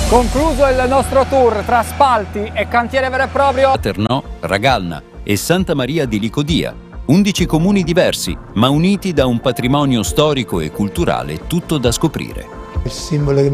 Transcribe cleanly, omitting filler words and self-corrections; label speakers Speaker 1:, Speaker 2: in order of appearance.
Speaker 1: Concluso il nostro tour tra spalti e cantiere vero e proprio.
Speaker 2: Ternò, Ragalna e Santa Maria di Licodia, 11 comuni diversi, ma uniti da un patrimonio storico e culturale tutto da scoprire.
Speaker 3: Il simbolo che